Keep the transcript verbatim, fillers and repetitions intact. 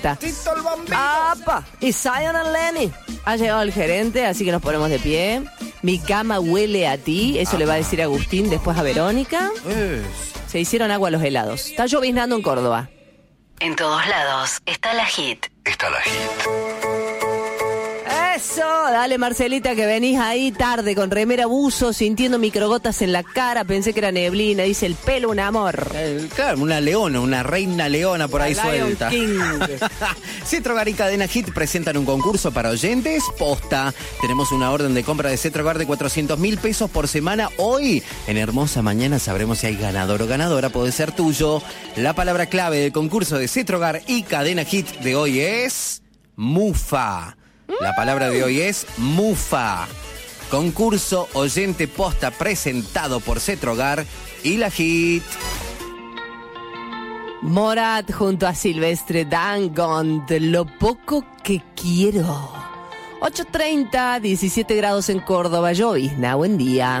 posta. Tito el Bambino. ¡Apa! Y Zion and Lenny. Ha llegado el gerente, así que nos ponemos de pie. Mi cama huele a ti, eso ah. le va a decir Agustín después a Verónica. Es. Se hicieron agua los helados. Está lloviznando en Córdoba. En todos lados está la hit. Está la hit. Eso, dale Marcelita, que venís ahí tarde con remera buzo, sintiendo microgotas en la cara, pensé que era neblina, dice el pelo un amor. Eh, claro, una leona, una reina leona por ahí Lion suelta. King. Cetrogar y Cadena Hit presentan un concurso para oyentes. Posta, tenemos una orden de compra de Cetrogar de cuatrocientos mil pesos por semana. Hoy, en Hermosa Mañana, sabremos si hay ganador o ganadora, puede ser tuyo. La palabra clave del concurso de Cetrogar y Cadena Hit de hoy es mufa. La palabra de hoy es mufa. Concurso oyente posta presentado por Cetrogar y la Hit. Morat junto a Silvestre Dangond, lo poco que quiero. ocho treinta, diecisiete grados en Córdoba, llovizna, buen día.